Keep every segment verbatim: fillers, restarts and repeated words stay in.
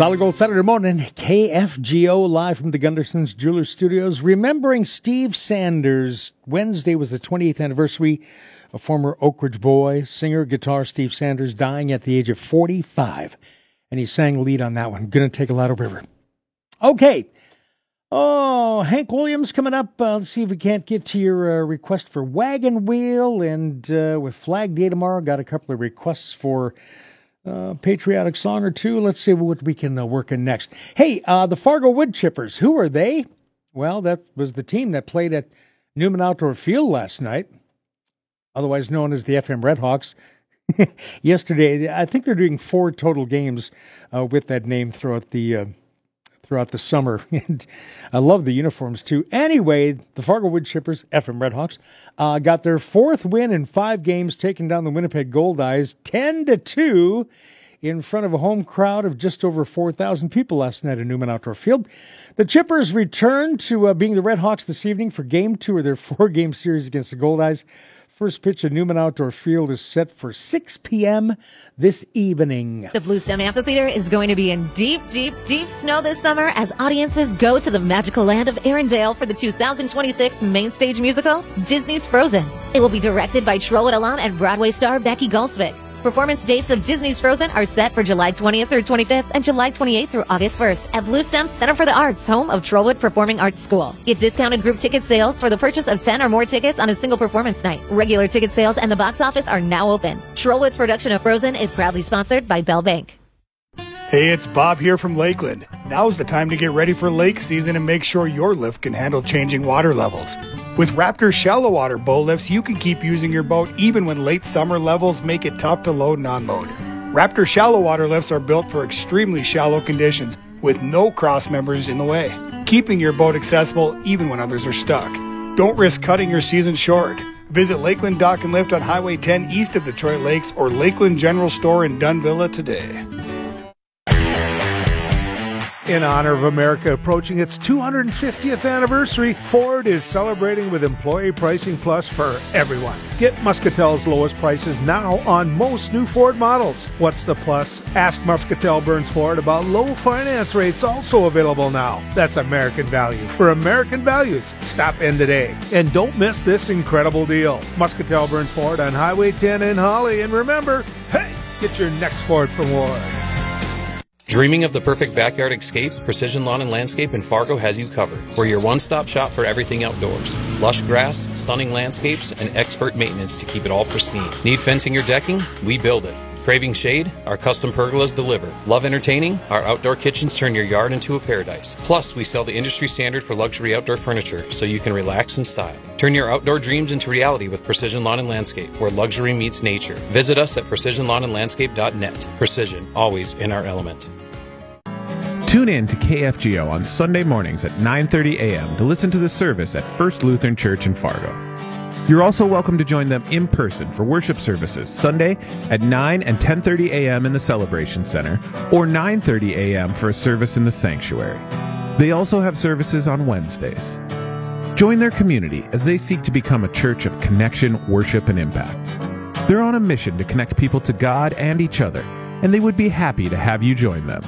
Solid Gold Saturday morning, K F G O live from the Gunderson's Jewelers Studios. Remembering Steve Sanders. Wednesday was the twenty-eighth anniversary of former Oak Ridge boy, singer, guitar Steve Sanders dying at the age of forty-five. And he sang the lead on that one, Gonna Take a Lot of River. Okay. Oh, Hank Williams coming up. Uh, let's see if we can't get to your uh, request for Wagon Wheel. And uh, with Flag Day tomorrow, got a couple of requests for Uh, patriotic song or two. Let's see what we can uh, work in next. Hey, uh, the Fargo Wood Chippers, who are they? Well, that was the team that played at Newman Outdoor Field last night, otherwise known as the F M Redhawks. Yesterday, I think they're doing four total games uh, with that name throughout the uh, throughout the summer. And I love the uniforms, too. Anyway, the Fargo Wood Chippers, F M Redhawks, uh, got their fourth win in five games, taking down the Winnipeg Goldeyes ten to two in front of a home crowd of just over four thousand people last night at Newman Outdoor Field. The Chippers return to uh, being the Redhawks this evening for game two of their four-game series against the Goldeyes. First pitch at Newman Outdoor Field is set for six p.m. this evening. The Bluestem Amphitheater is going to be in deep, deep, deep snow this summer as audiences go to the magical land of Arendelle for the two thousand twenty-six main stage musical, Disney's Frozen. It will be directed by Trollwood alum and Broadway star Becky Gulsvik. Performance dates of Disney's Frozen are set for July twentieth through twenty-fifth and July twenty-eighth through August first at Bluestem Center for the Arts, home of Trollwood Performing Arts School. Get discounted group ticket sales for the purchase of ten or more tickets on a single performance night. Regular ticket sales and the box office are now open. Trollwood's production of Frozen is proudly sponsored by Bell Bank. Hey, it's Bob here from Lakeland. Now's the time to get ready for lake season and make sure your lift can handle changing water levels. With Raptor shallow water bow lifts, you can keep using your boat even when late summer levels make it tough to load and unload. Raptor shallow water lifts are built for extremely shallow conditions with no cross members in the way, keeping your boat accessible even when others are stuck. Don't risk cutting your season short. Visit Lakeland Dock and Lift on Highway ten east of Detroit Lakes or Lakeland General Store in Dunvilla today. In honor of America approaching its two hundred fiftieth anniversary, Ford is celebrating with Employee Pricing Plus for everyone. Get Muscatel's lowest prices now on most new Ford models. What's the plus? Ask Muscatel Burns Ford about low finance rates also available now. That's American value. For American values, stop in today. And don't miss this incredible deal. Muscatel Burns Ford on Highway ten in Holly. And remember, hey, get your next Ford from Ward. Dreaming of the perfect backyard escape? Precision Lawn and Landscape in Fargo has you covered. We're your one-stop shop for everything outdoors. Lush grass, stunning landscapes, and expert maintenance to keep it all pristine. Need fencing or decking? We build it. Craving shade? Our custom pergolas deliver. Love entertaining? Our outdoor kitchens turn your yard into a paradise. Plus, we sell the industry standard for luxury outdoor furniture so you can relax in style. Turn your outdoor dreams into reality with Precision Lawn and Landscape, where luxury meets nature. Visit us at precision lawn and landscape dot net. Precision, always in our element. Tune in to K F G O on Sunday mornings at nine thirty a.m. to listen to the service at First Lutheran Church in Fargo. You're also welcome to join them in person for worship services Sunday at nine and ten thirty a.m. in the Celebration Center or nine thirty a.m. for a service in the sanctuary. They also have services on Wednesdays. Join their community as they seek to become a church of connection, worship, and impact. They're on a mission to connect people to God and each other, and they would be happy to have you join them.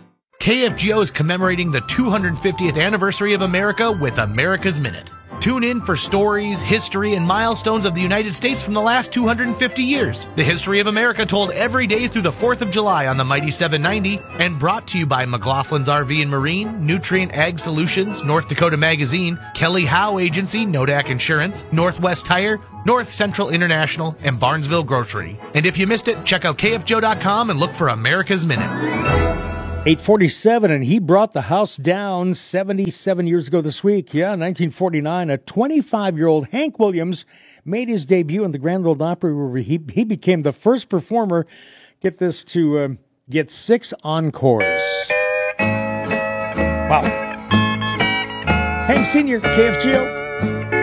K F G O is commemorating the two hundred fiftieth anniversary of America with America's Minute. Tune in for stories, history, and milestones of the United States from the last two hundred fifty years. The history of America told every day through the fourth of July on the Mighty seven ninety and brought to you by McLaughlin's R V and Marine, Nutrient Ag Solutions, North Dakota Magazine, Kelly Howe Agency, Nodak Insurance, Northwest Tire, North Central International, and Barnesville Grocery. And if you missed it, check out K F G O dot com and look for America's Minute. eight forty-seven, and he brought the house down seventy-seven years ago this week. Yeah, nineteen forty-nine, a twenty-five-year-old Hank Williams made his debut in the Grand Ole Opry, where he, he became the first performer, get this, to um, get six encores. Wow. Hank Senior, K F G O.